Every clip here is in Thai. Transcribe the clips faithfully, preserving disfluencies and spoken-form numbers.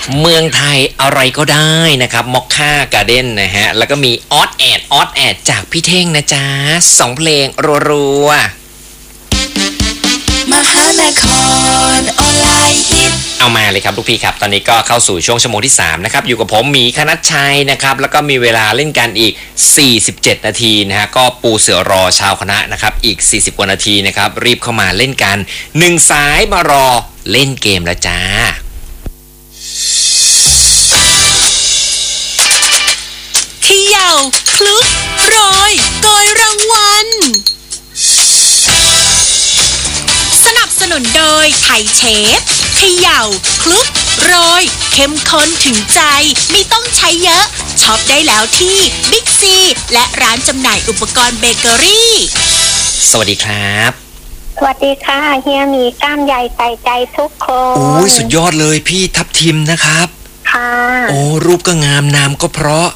เมืองไทยอะไรก็ได้นะครับมอคค่าการ์เด้นนะฮะแล้วก็มีออดแอดออดแอดจากพี่เท่งนะจ๊ะสองเพลงรัวๆมหานครออนไลน์ฮิตเอามาเลยครับลูกพี่ครับตอนนี้ก็เข้าสู่ช่วงชั่วโมงที่สามนะครับอยู่กับผมหมีคณัชชัยนะครับแล้วก็มีเวลาเล่นกันอีกสี่สิบเจ็ดนาทีนะฮะก็ปูเสือรอชาวคณะนะครับอีกสี่สิบกว่านาทีนะครับรีบเข้ามาเล่นกันหนึ่งสายมารอเล่นเกมแล้วจ้าเขย่าคลุกโรยโกยรางวัลสนับสนุนโดยไทยเชฟเขย่าคลุกโรยเข้มข้นถึงใจไม่ต้องใช้เยอะช็อปได้แล้วที่บิ๊กซีและร้านจำหน่ายอุปกรณ์เบเกอรี่สวัสดีครับสวัสดีค่ะเฮียมีกล้ามใหญ่ใส่ใจทุกคนโอ้ยสุดยอดเลยพี่ทับทิมนะครับค่ะโอ้รูปก็งามนามก็เพราะ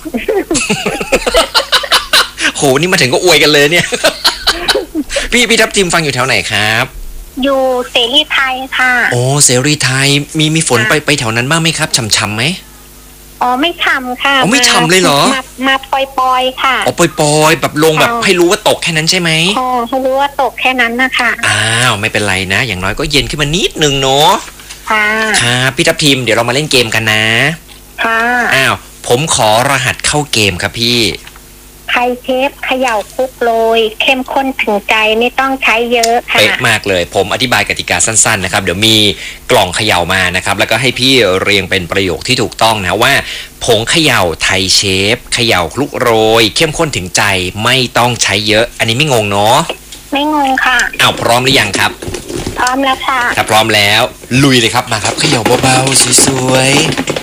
โหนี่มาถึงก็อวยกันเลยเนี่ย พี่พี่ทับทิมฟังอยู่แถวไหนครับอยู่เสรีไทยค่ะโอ้เสรีไทยมีมีฝนไปไปแถวนั้นบ้างไหมครับช่ำๆไหมอ๋อไม่ช่ำค่ะอ๋อไม่ช่ำเลยเหรอมามาปล่อยๆค่ะอ๋อปล่อยๆแบบลงแบบให้รู้ว่าตกแค่นั้นใช่ไหมอ๋อให้รู้ว่าตกแค่นั้นนะคะอ้าวไม่เป็นไรนะอย่างน้อยก็เย็นขึ้นมานิดนึงเนาะค่ะครับพี่ทับทิมเดี๋ยวเรามาเล่นเกมกันนะค่ะอ้าวผมขอรหัสเข้าเกมครับพี่ไทยเชฟเขย่าคลุกโรยเข้มข้นถึงใจไม่ต้องใช้เยอะค่ะเป๊ะมากเลยผมอธิบายกติกาสั้นๆนะครับเดี๋ยวมีกล่องเขย่ามานะครับแล้วก็ให้พี่เรียงเป็นประโยคที่ถูกต้องนะว่าผงเขย่าไทยเชฟเขย่าคลุกโรยเข้มข้นถึงใจไม่ต้องใช้เยอะอันนี้ไม่งงเนาะไม่งงค่ะอ้าวพร้อมหรือยังครับพร้อมแล้วค่ะถ้าพร้อมแล้วลุยเลยครับมาครับเขย่าเบาๆสวย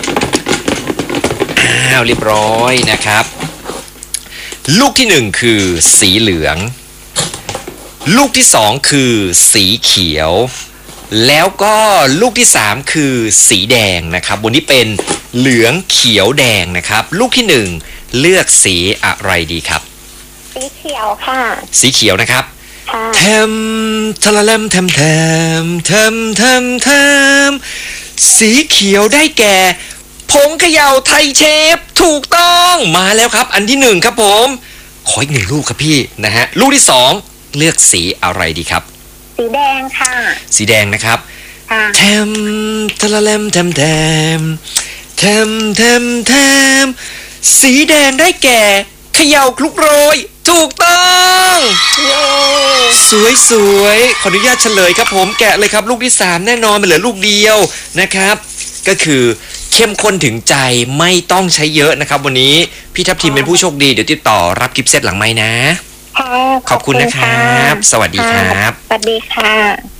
ๆอ้าวเรียบร้อยนะครับลูกที่หนึ่งคือสีเหลืองลูกที่สองคือสีเขียวแล้วก็ลูกที่สามคือสีแดงนะครับบนนี้เป็นเหลืองเขียวแดงนะครับลูกที่หนึ่งเลือกสีอะไรดีครับสีเขียวค่ะสีเขียวนะครับแทมทะละเลมแทมแทมแทมแทมแทมสีเขียวได้แก่ผงเขย่าไทยเชฟถูกต้องมาแล้วครับอันที่หนึ่งครับผมขออีกหนึ่งลูกครับพี่นะฮะลูกที่สองเลือกสีอะไรดีครับสีแดงค่ะสีแดงนะครับแทมทะละเลมแทมแทมแทมแทมแทมสีแดงได้แก่เขย่าคลุกโรยถูกต้องสวยสวยขออนุญาตเฉลยครับผมแกะเลยครับลูกที่สามแน่นอนมันเหลือลูกเดียวนะครับก็คือเข้มข้นถึงใจไม่ต้องใช้เยอะนะครับวันนี้พี่ทัพทีมเป็นผู้โชคดีเดี๋ยวติดต่อรับกิฟต์เซตหลังไมค์นะขอบคุณนะครับสวัสดีครับสวัสดีค่ะ